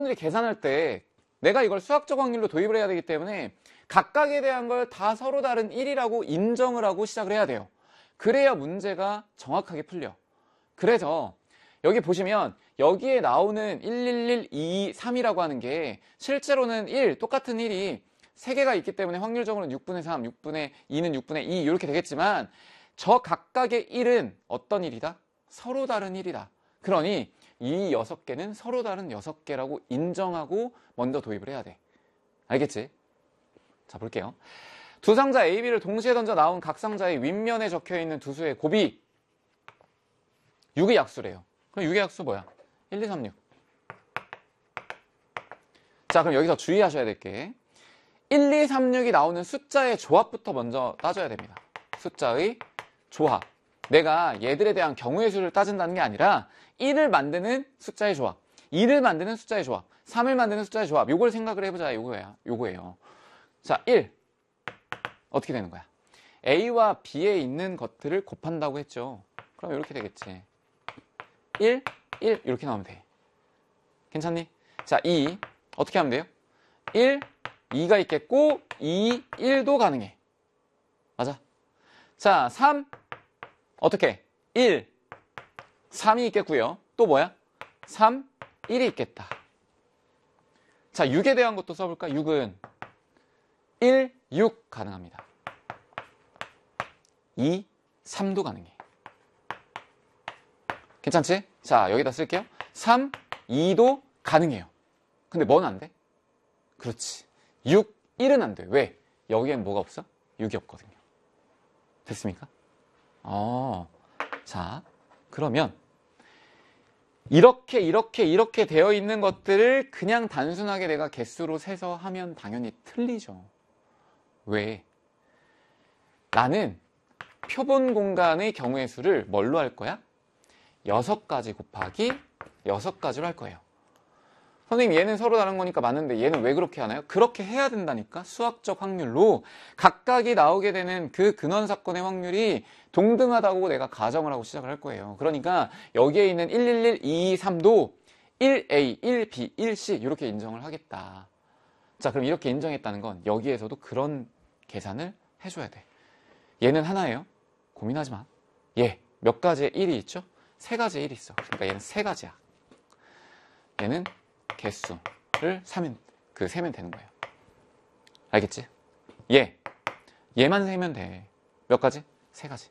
여러분들이 계산할 때 내가 이걸 수학적 확률로 도입을 해야 되기 때문에 각각에 대한 걸 다 서로 다른 1이라고 인정을 하고 시작을 해야 돼요. 그래야 문제가 정확하게 풀려. 그래서 여기 보시면 여기에 나오는 111, 2, 3이라고 하는 게 실제로는 1, 똑같은 1이 3개가 있기 때문에 확률적으로는 6분의 3, 6분의 2는 6분의 2 이렇게 되겠지만 저 각각의 1은 어떤 1이다? 서로 다른 1이다. 그러니 이 6개는 서로 다른 6개라고 인정하고 먼저 도입을 해야 돼. 알겠지? 자, 볼게요. 두 상자 A, B를 동시에 던져 나온 각 상자의 윗면에 적혀있는 두 수의 곱이 6의 약수래요. 그럼 6의 약수 뭐야? 1, 2, 3, 6. 자, 그럼 여기서 주의하셔야 될 게 1, 2, 3, 6이 나오는 숫자의 조합부터 먼저 따져야 됩니다. 숫자의 조합. 내가 얘들에 대한 경우의 수를 따진다는 게 아니라 1을 만드는 숫자의 조합, 2를 만드는 숫자의 조합, 3을 만드는 숫자의 조합, 요걸 생각을 해보자. 요거예요. 자, 1. 어떻게 되는 거야? A와 B에 있는 것들을 곱한다고 했죠. 그럼 이렇게 되겠지. 1, 1 이렇게 나오면 돼. 괜찮니? 자, 2 어떻게 하면 돼요? 1, 2가 있겠고 2, 1도 가능해. 맞아. 자, 3 어떻게? 1, 3이 있겠고요. 또 뭐야? 3, 1이 있겠다. 자, 6에 대한 것도 써볼까? 6은 1, 6 가능합니다. 2, 3도 가능해. 괜찮지? 자, 여기다 쓸게요. 3, 2도 가능해요. 근데 뭐는 안 돼? 그렇지. 6, 1은 안 돼. 왜? 여기엔 뭐가 없어? 6이 없거든요. 됐습니까? 자, 그러면 이렇게 되어 있는 것들을 그냥 단순하게 내가 개수로 세서 하면 당연히 틀리죠. 왜? 나는 표본 공간의 경우의 수를 뭘로 할 거야? 6가지 곱하기 6가지로 할 거예요. 선생님, 얘는 서로 다른 거니까 맞는데 얘는 왜 그렇게 하나요? 그렇게 해야 된다니까. 수학적 확률로 각각이 나오게 되는 그 근원 사건의 확률이 동등하다고 내가 가정을 하고 시작을 할 거예요. 그러니까 여기에 있는 111, 2, 3도 1A, 1B, 1C 이렇게 인정을 하겠다. 자, 그럼 이렇게 인정했다는 건 여기에서도 그런 계산을 해줘야 돼. 얘는 하나예요. 고민하지 마. 얘 몇 가지의 1이 있죠? 3가지의 1이 있어. 그러니까 얘는 3가지야. 얘는 개수를 세면 되는 거예요. 알겠지? 얘만 세면 돼. 몇 가지? 3가지.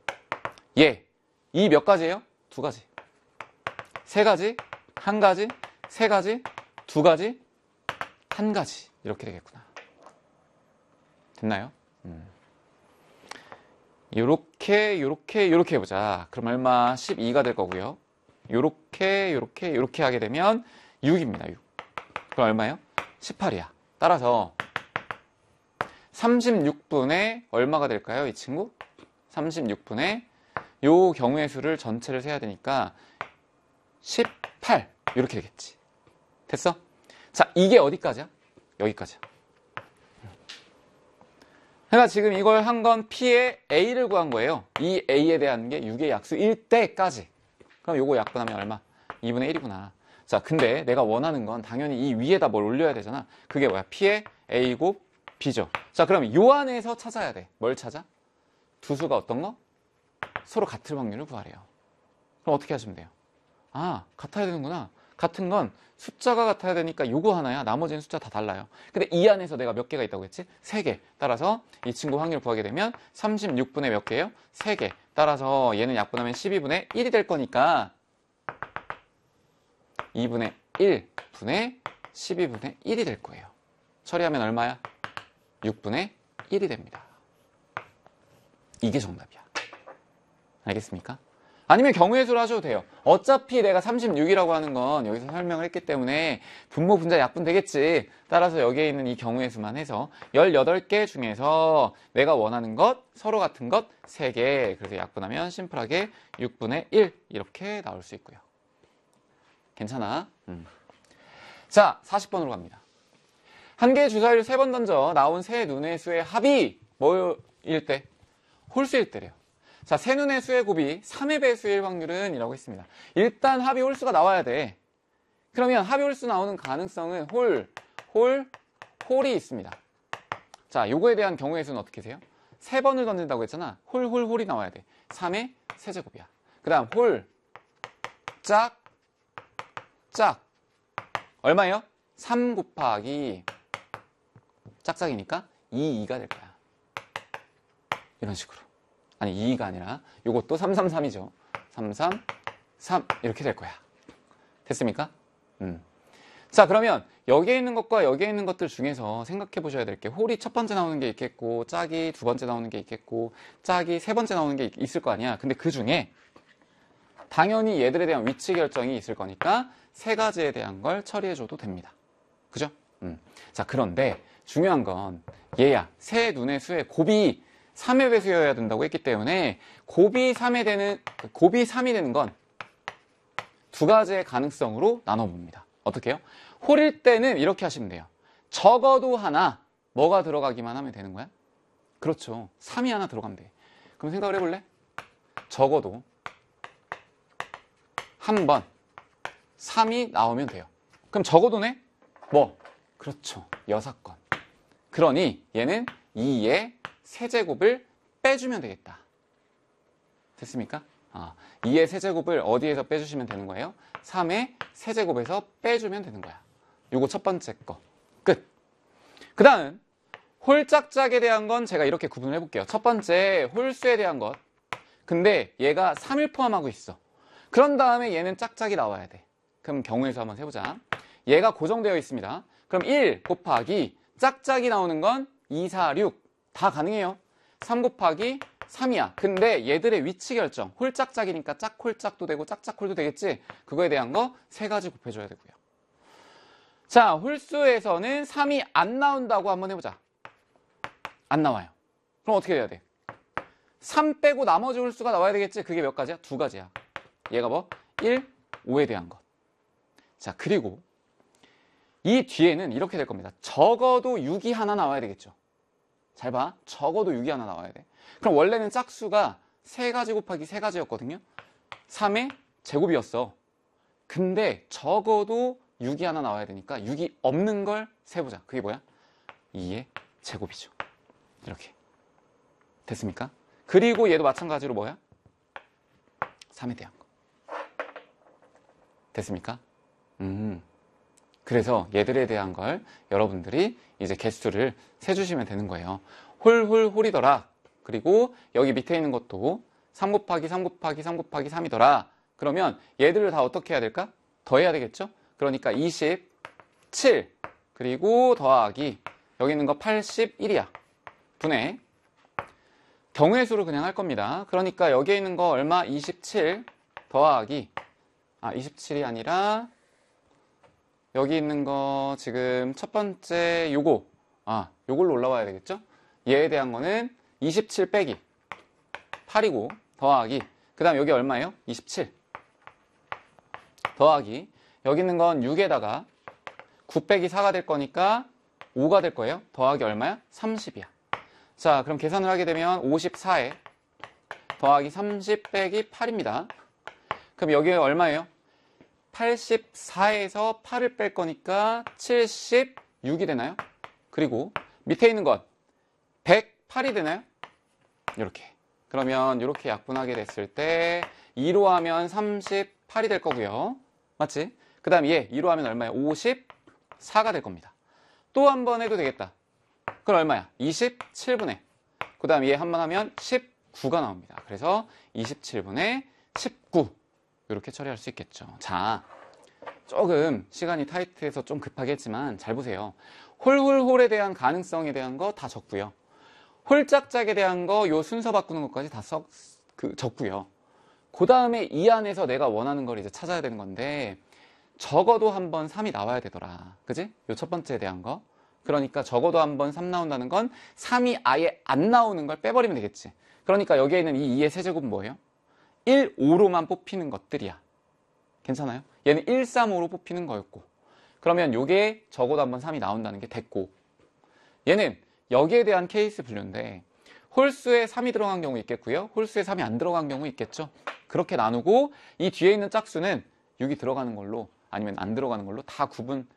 이 몇 가지예요? 2가지. 3가지, 1가지, 3가지, 2가지, 1가지. 이렇게 되겠구나. 됐나요? 요렇게 해보자. 그럼 얼마? 12가 될 거고요. 요렇게 하게 되면 6입니다. 6. 그럼 얼마예요? 18이야. 따라서 36분의 얼마가 될까요? 이 친구? 36분의 요 경우의 수를 전체를 세야 되니까 18 이렇게 되겠지. 됐어? 자, 이게 어디까지야? 여기까지야. 그러니까 지금 이걸 한 건 P의 A를 구한 거예요. 이 A에 대한 게 6의 약수일 때까지. 그럼 요거 약분하면 얼마? 2분의 1이구나. 자, 근데 내가 원하는 건 당연히 이 위에다 뭘 올려야 되잖아. 그게 뭐야? P의 A 곱 B죠. 자, 그럼 요 안에서 찾아야 돼. 뭘 찾아? 두 수가 어떤 거? 서로 같을 확률을 구하래요. 그럼 어떻게 하시면 돼요? 아, 같아야 되는구나. 같은 건 숫자가 같아야 되니까 요거 하나야. 나머지는 숫자 다 달라요. 근데 이 안에서 내가 몇 개가 있다고 했지? 3개. 따라서 이 친구 확률 구하게 되면 36분의 몇 개예요? 3개. 따라서 얘는 약분하면 12분의 1이 될 거니까 2분의 1분의 12분의 1이 될 거예요. 처리하면 얼마야? 6분의 1이 됩니다. 이게 정답이야. 알겠습니까? 아니면 경우의 수로 하셔도 돼요. 어차피 내가 36이라고 하는 건 여기서 설명을 했기 때문에 분모, 분자, 약분 되겠지. 따라서 여기에 있는 이 경우의 수만 해서 18개 중에서 내가 원하는 것, 서로 같은 것 3개. 그래서 약분하면 심플하게 6분의 1 이렇게 나올 수 있고요. 괜찮아? 자, 40번으로 갑니다. 한 개의 주사위를 3번 던져 나온 세 눈의 수의 합이 뭐일 때? 홀수일 때래요. 자, 세 눈의 수의 곱이 3의 배수일 확률은 이라고 했습니다. 일단 합이 홀수가 나와야 돼. 그러면 합의 홀수 나오는 가능성은 홀이 있습니다. 자, 요거에 대한 경우의 수는 어떻게 세요? 3번을 던진다고 했잖아. 홀이 나와야 돼. 3의 세제곱이야. 그 다음 짝. 얼마예요? 3 곱하기 짝짝이니까 2가 될 거야. 이런 식으로. 아니 2가 아니라 요것도 333이죠. 3 이렇게 될 거야. 됐습니까? 자, 그러면 여기에 있는 것과 여기에 있는 것들 중에서 생각해 보셔야 될 게 홀이 첫 번째 나오는 게 있겠고 짝이 두 번째 나오는 게 있겠고 짝이 세 번째 나오는 게 있을 거 아니야. 근데 그 중에 당연히 얘들에 대한 위치 결정이 있을 거니까 세 가지에 대한 걸 처리해 줘도 됩니다. 그죠? 자, 그런데 중요한 건 얘야. 세 눈의 수의 곱이 3의 배수여야 된다고 했기 때문에 곱이 3이 되는 건 두 가지의 가능성으로 나눠봅니다. 어떻게 해요? 홀일 때는 이렇게 하시면 돼요. 적어도 하나 뭐가 들어가기만 하면 되는 거야? 그렇죠. 3이 하나 들어가면 돼. 그럼 생각을 해볼래? 적어도 한 번 3이 나오면 돼요. 그럼 적어도네? 뭐? 그렇죠. 6건. 그러니 얘는 2의 세제곱을 빼주면 되겠다. 됐습니까? 2의 세제곱을 어디에서 빼주시면 되는 거예요? 3의 세제곱에서 빼주면 되는 거야. 요거 첫 번째 거. 끝. 그 다음 홀짝짝에 대한 건 제가 이렇게 구분을 해볼게요. 첫 번째 홀수에 대한 것. 근데 얘가 3을 포함하고 있어. 그런 다음에 얘는 짝짝이 나와야 돼. 그럼 경우의 수 한번 세보자. 얘가 고정되어 있습니다. 그럼 1 곱하기 짝짝이 나오는 건 2, 4, 6 다 가능해요. 3 곱하기 3이야. 근데 얘들의 위치 결정. 홀짝짝이니까 짝홀짝도 되고 짝짝홀도 되겠지? 그거에 대한 거 세 가지 곱해줘야 되고요. 자, 홀수에서는 3이 안 나온다고 한번 해보자. 안 나와요. 그럼 어떻게 해야 돼? 3 빼고 나머지 홀수가 나와야 되겠지? 그게 몇 가지야? 두 가지야. 얘가 뭐? 1, 5에 대한 것. 자, 그리고 이 뒤에는 이렇게 될 겁니다. 적어도 6이 하나 나와야 되겠죠? 잘 봐. 적어도 6이 하나 나와야 돼. 그럼 원래는 짝수가 3가지 곱하기 3가지였거든요. 3의 제곱이었어. 근데 적어도 6이 하나 나와야 되니까 6이 없는 걸 세보자. 그게 뭐야? 2의 제곱이죠. 이렇게. 됐습니까? 그리고 얘도 마찬가지로 뭐야? 3에 대한 거. 됐습니까? 그래서 얘들에 대한 걸 여러분들이 이제 개수를 세주시면 되는 거예요. 홀이더라. 그리고 여기 밑에 있는 것도 3 곱하기 3 곱하기 3 곱하기 3이더라. 그러면 얘들을 다 어떻게 해야 될까? 더해야 되겠죠? 그러니까 27 그리고 더하기 여기 있는 거 81이야. 분의 경우의 수로 그냥 할 겁니다. 그러니까 여기에 있는 거 얼마? 27 더하기 27이 아니라 여기 있는 거 지금 첫 번째 요걸로 올라와야 되겠죠? 얘에 대한 거는 27 빼기 8이고 더하기 그 다음 여기 얼마예요? 27 더하기 여기 있는 건 6에다가 9 빼기 4가 될 거니까 5가 될 거예요. 더하기 얼마야? 30이야. 자, 그럼 계산을 하게 되면 54에 더하기 30 빼기 8입니다. 그럼 여기 얼마예요? 84에서 8을 뺄 거니까 76이 되나요? 그리고 밑에 있는 건 108이 되나요? 이렇게. 그러면 이렇게 약분하게 됐을 때 2로 하면 38이 될 거고요. 맞지? 그 다음 얘 2로 하면 얼마야? 54가 될 겁니다. 또 한 번 해도 되겠다. 그럼 얼마야? 27분의 그 다음 얘 한 번 하면 19가 나옵니다. 그래서 27분의 19 이렇게 처리할 수 있겠죠. 자, 조금 시간이 타이트해서 좀 급하게 했지만 잘 보세요. 홀에 대한 가능성에 대한 거 다 적고요. 홀짝짝에 대한 거 요 순서 바꾸는 것까지 다 적고요. 그 다음에 이 안에서 내가 원하는 걸 이제 찾아야 되는 건데 적어도 한번 3이 나와야 되더라. 그지? 요 첫 번째에 대한 거. 그러니까 적어도 한번 3 나온다는 건 3이 아예 안 나오는 걸 빼버리면 되겠지. 그러니까 여기에 있는 이 2의 세제곱은 뭐예요? 1, 5로만 뽑히는 것들이야. 괜찮아요? 얘는 1, 3, 5로 뽑히는 거였고 그러면 요게 적어도 한번 3이 나온다는 게 됐고 얘는 여기에 대한 케이스 분류인데 홀수에 3이 들어간 경우 있겠고요. 홀수에 3이 안 들어간 경우 있겠죠. 그렇게 나누고 이 뒤에 있는 짝수는 6이 들어가는 걸로 아니면 안 들어가는 걸로 다 구분할